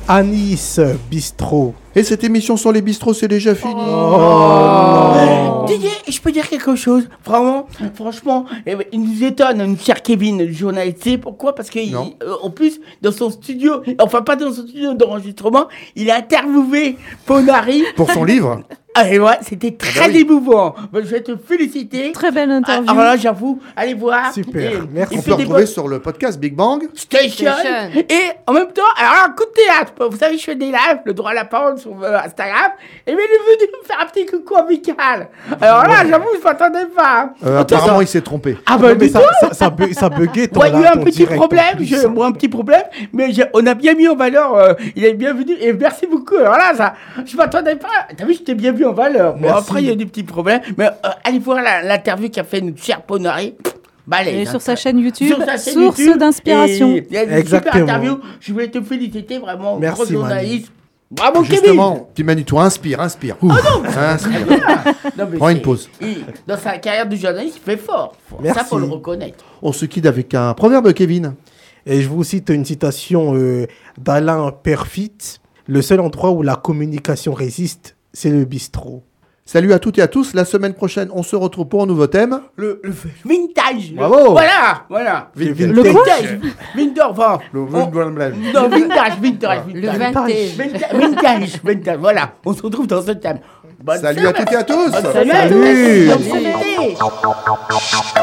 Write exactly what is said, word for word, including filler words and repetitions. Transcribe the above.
Anis Bistrot. Et cette émission sur les bistrots, c'est déjà fini. Oh. Didier, je peux dire quelque chose. Vraiment, franchement, il nous étonne, notre cher Kevin, le journaliste. C'est pourquoi? Parce qu'en euh, plus, dans son studio, enfin pas dans son studio d'enregistrement, il a interviewé Ponari. Pour son livre. Ah, et ouais, c'était très ah bah oui. émouvant. Je vais te féliciter. Très belle interview. Alors là, j'avoue, allez voir. Super, et, merci. On peut retrouver bo- sur le podcast Big Bang Station. Station. Et en même temps, alors un coup de théâtre. Vous savez, je fais des lives, le droit à la parole sur euh, Instagram. Et il est venu me faire un petit coucou amical. Alors là, j'avoue, je ne m'attendais pas. Euh, apparemment, ça... il s'est trompé. Ah bah, mais ça, ça, ça, bu- ça buguait. Moi, il y a eu un petit problème. Je, moi, un petit problème. Mais on a bien mis en valeur. Euh, il est bienvenu. Et merci beaucoup. Alors là, ça, je ne m'attendais pas. T'as vu, je t'ai bien mis en valeur. Bon, après, il y a des petits problèmes. Mais euh, allez voir la, l'interview qu'a fait notre cher Ponari. Balèze, et hein, sur sa chaîne YouTube, sur sa chaîne source YouTube, d'inspiration. Il y a une Exactement. super interview. Je voulais te féliciter, vraiment. Merci, gros journaliste. Manu. Bravo, Justement, Kevin. tu Manitou, inspire, inspire. Oh non, inspire. non, mais Prends une pause. Il, dans sa carrière de journaliste, il fait fort. Merci. Ça, faut le reconnaître. On se quitte avec un proverbe, Kevin. Et je vous cite une citation euh, d'Alain Perfit. Le seul endroit où la communication résiste, c'est le bistrot. Salut à toutes et à tous. La semaine prochaine, on se retrouve pour un nouveau thème. Le, le vintage. Bravo. Le, voilà, voilà. Vin- Le vintage. Vintage. Vintage. Enfin, Le on- vintage. non, vintage, vintage, Le vintage. vintage. Vintage, vintage, vintage. Voilà, on se retrouve dans ce thème. Bonne Salut semaine. à toutes et à tous. Bonne semaine. Salut. Bonne semaine.